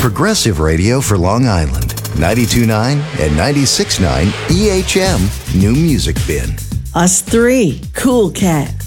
progressive radio for Long Island. 92.9 and 96.9 EHM New Music Bin. Us three, Cool Cat.